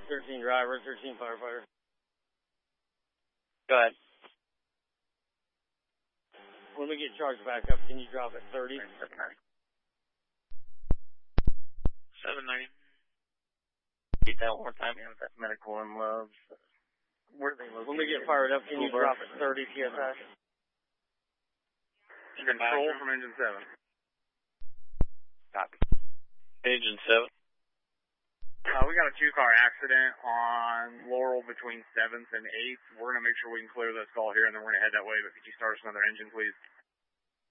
13 driver, 13 firefighter. Go ahead. When we get charged back up, can you drop at 30? 790. Get that one more time. Yeah, that medical and loves. Where are they located? When we get fired up, can you drop at 30 PSI? Control from engine 7. Copy. Engine 7. We got a 2-car accident on Laurel between 7th and 8th. We're going to make sure we can clear this call here, and then we're going to head that way. But could you start us another engine, please?